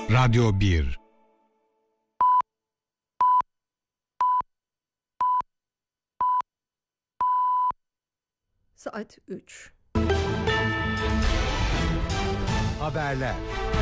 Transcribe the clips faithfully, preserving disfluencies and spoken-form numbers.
Radyo bir. Saat üç. Haberler.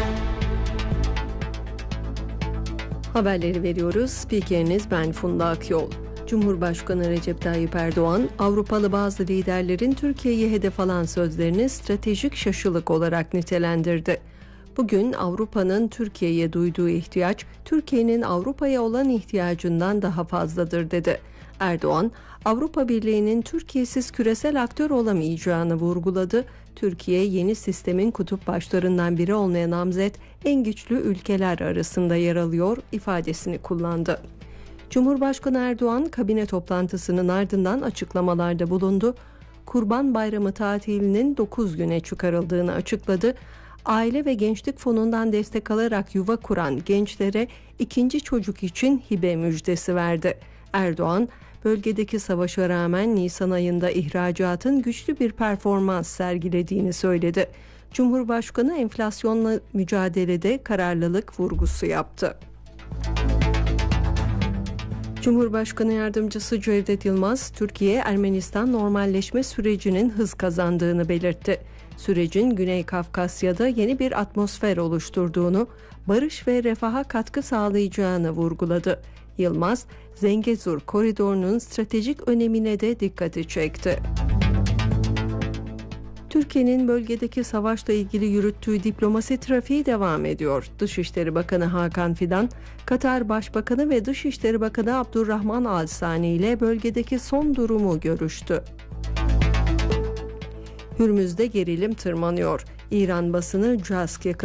Haberleri veriyoruz. Spikeriniz ben Funda Akyol. Cumhurbaşkanı Recep Tayyip Erdoğan, Avrupalı bazı liderlerin Türkiye'yi hedef alan sözlerini stratejik şaşılık olarak nitelendirdi. Bugün Avrupa'nın Türkiye'ye duyduğu ihtiyaç, Türkiye'nin Avrupa'ya olan ihtiyacından daha fazladır dedi. Erdoğan, Avrupa Birliği'nin Türkiye'siz küresel aktör olamayacağını vurguladı. Türkiye, yeni sistemin kutup başlarından biri olmaya namzet en güçlü ülkeler arasında yer alıyor ifadesini kullandı. Cumhurbaşkanı Erdoğan, kabine toplantısının ardından açıklamalarda bulundu. Kurban Bayramı tatilinin dokuz güne çıkarıldığını açıkladı. Aile ve Gençlik Fonu'ndan destek alarak yuva kuran gençlere ikinci çocuk için hibe müjdesi verdi. Erdoğan, bölgedeki savaşa rağmen Nisan ayında ihracatın güçlü bir performans sergilediğini söyledi. Cumhurbaşkanı enflasyonla mücadelede kararlılık vurgusu yaptı. Cumhurbaşkanı Yardımcısı Cevdet Yılmaz, Türkiye-Ermenistan normalleşme sürecinin hız kazandığını belirtti. Sürecin Güney Kafkasya'da yeni bir atmosfer oluşturduğunu, barış ve refaha katkı sağlayacağını vurguladı. Yılmaz, Zengezur koridorunun stratejik önemine de dikkati çekti. Türkiye'nin bölgedeki savaşla ilgili yürüttüğü diplomasi trafiği devam ediyor. Dışişleri Bakanı Hakan Fidan, Katar Başbakanı ve Dışişleri Bakanı Abdurrahman Al Sani ile bölgedeki son durumu görüştü. Hürmüz'de gerilim tırmanıyor. İran basını C A S K